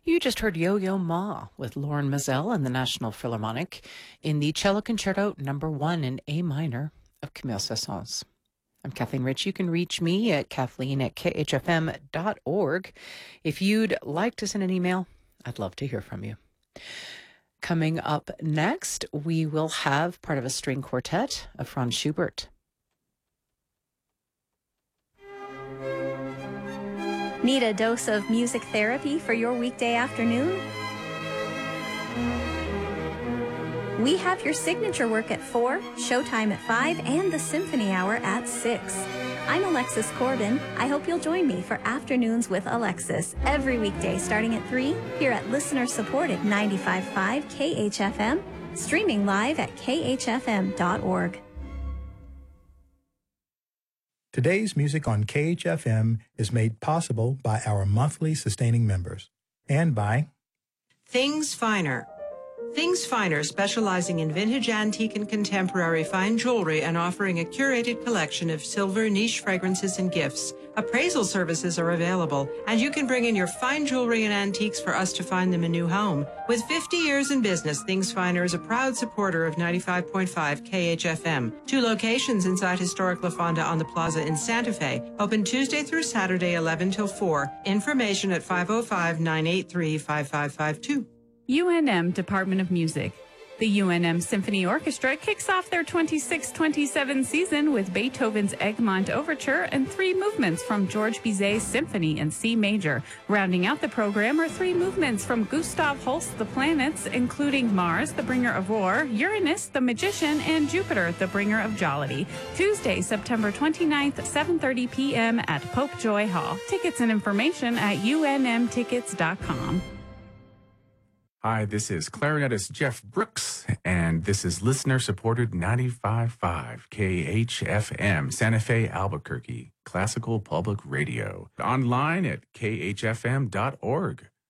You just heard Yo-Yo Ma with Lauren Mazel and the National Philharmonic in the Cello Concerto No. 1 in A minor of Camille Saint-Saëns. I'm Kathleen Rich. You can reach me at kathleen@khfm.org. If you'd like to send an email, I'd love to hear from you. Coming up next, we will have part of a string quartet of Franz Schubert. Need a dose of music therapy for your weekday afternoon? We have your signature work at 4, showtime at 5, and the symphony hour at 6. I'm Alexis Corbin. I hope you'll join me for Afternoons with Alexis every weekday starting at 3 here at listener-supported 95.5 KHFM, streaming live at khfm.org. Today's music on KHFM is made possible by our monthly sustaining members and by Things Finer. Things Finer, specializing in vintage, antique, and contemporary fine jewelry and offering a curated collection of silver, niche fragrances, and gifts. Appraisal services are available, and you can bring in your fine jewelry and antiques for us to find them a new home. With 50 years in business, Things Finer is a proud supporter of 95.5 KHFM. 2 locations inside historic La Fonda on the Plaza in Santa Fe. Open Tuesday through Saturday, 11 till 4. Information at 505-983-5552. UNM Department of Music. The UNM Symphony Orchestra kicks off their 26-27 season with Beethoven's Egmont Overture and 3 movements from George Bizet's Symphony in C major. Rounding out the program are 3 movements from Gustav Holst's The Planets, including Mars, the bringer of war, Uranus, the magician, and Jupiter, the bringer of jollity. Tuesday, September 29th, 7:30 p.m. at Pope Joy Hall. Tickets and information at unmtickets.com. Hi, this is clarinetist Jeff Brooks, and this is listener-supported 95.5 KHFM, Santa Fe, Albuquerque, Classical Public Radio. Online at khfm.org.